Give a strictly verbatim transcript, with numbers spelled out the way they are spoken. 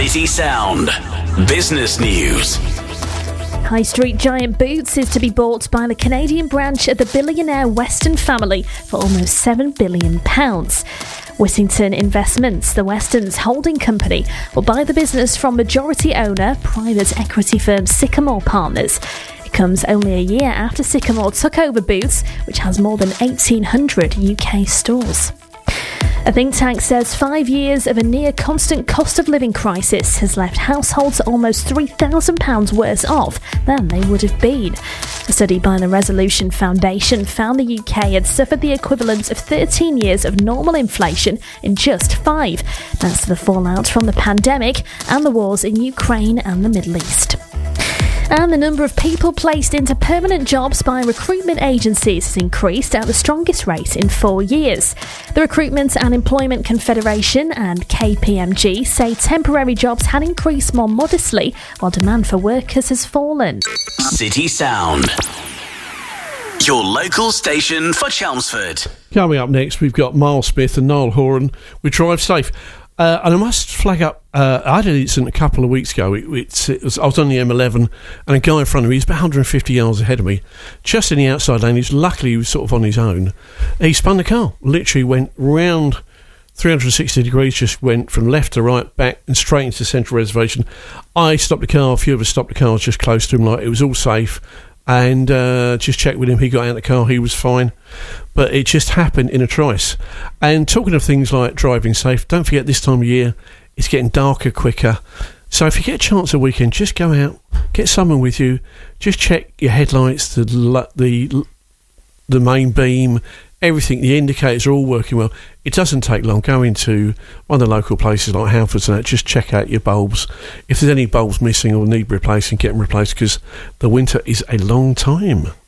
City Sound. Business news. High street giant Boots is to be bought by the Canadian branch of the billionaire Weston family for almost seven billion pounds. Whittington Investments, the Westons' holding company, will buy the business from majority owner, private equity firm Sycamore Partners. It comes only a year after Sycamore took over Boots, which has more than eighteen hundred U K stores. A think tank says five years of a near-constant cost of living crisis has left households almost three thousand pounds worse off than they would have been. A study by the Resolution Foundation found the U K had suffered the equivalent of thirteen years of normal inflation in just five, thanks to the fallout from the pandemic and the wars in Ukraine and the Middle East. And the number of people placed into permanent jobs by recruitment agencies has increased at the strongest rate in four years. The Recruitment and Employment Confederation and K P M G say temporary jobs had increased more modestly, while demand for workers has fallen. City Sound. Your local station for Chelmsford. Coming up next, we've got Miles Smith and Niall Horan with Drive Safe. Uh, and I must flag up, uh, I had an incident a couple of weeks ago. It, it, it was, I was on the M eleven, and a guy in front of me, he's about one hundred fifty yards ahead of me, just in the outside lane. He's, luckily, he was sort of on his own. He spun the car, literally went round three hundred sixty degrees, just went from left to right, back, and straight into the central reservation. I stopped the car, a few of us stopped the cars just close to him, like it was all safe. And uh, just checked with him. He got out of the car, he was fine. But it just happened in a trice. And talking of things like driving safe, don't forget this time of year it's getting darker quicker. So if you get a chance a weekend, just go out, get someone with you, just check your headlights, the the the main beam, everything, the indicators are all working well. It doesn't take long. Go into one of the local places like Halfords and that, just check out your bulbs. If there's any bulbs missing or need replacing, get them replaced, because the winter is a long time.